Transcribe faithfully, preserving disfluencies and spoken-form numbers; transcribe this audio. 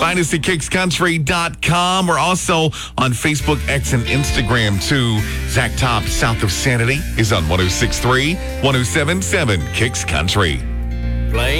Find us at kicks country dot com. We're also on Facebook, X, and Instagram, too. Zach Top, South of Sanity, is on one oh six point three, one oh seven point seven Kicks Country.